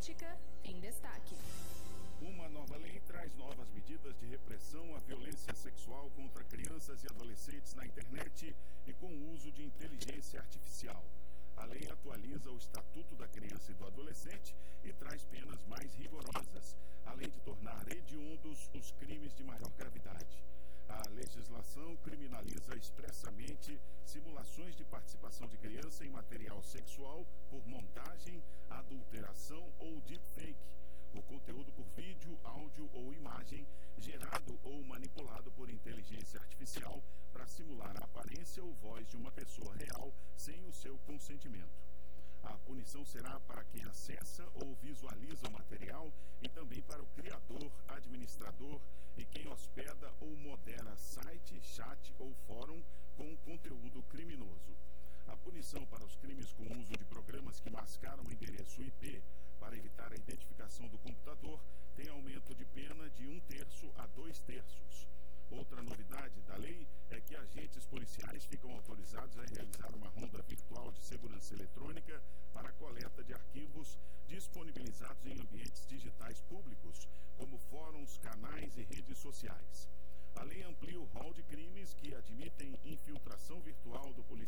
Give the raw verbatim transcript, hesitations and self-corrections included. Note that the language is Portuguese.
Política em Destaque. Uma nova lei traz novas medidas de repressão à violência sexual contra crianças e adolescentes na internet e com o uso de inteligência artificial. A lei atualiza o Estatuto da Criança e do Adolescente e traz penas mais rigorosas, além de tornar hediondos os crimes de maior gravidade. A legislação criminaliza expressamente simulações de participação de criança em material sexual por montagem, adulteração ou deepfake. O conteúdo por vídeo, áudio ou imagem gerado ou manipulado por inteligência artificial para simular a aparência ou voz de uma pessoa real sem o seu consentimento. A punição será para quem acessa ou visualiza o material e também para o criador, administrador e quem hospeda ou modera site, chat ou fórum com conteúdo criminoso. A punição para os crimes com uso de programas que mascaram o endereço I P para evitar a identificação do computador tem aumento de pena de um terço a dois terços. Outra novidade da lei é que agentes policiais ficam autorizados a realizar uma ronda virtual de segurança eletrônica para a coleta de arquivos disponibilizados em ambientes digitais públicos, como fóruns, canais e redes sociais. A lei amplia o rol de crimes que admitem infiltração virtual do policial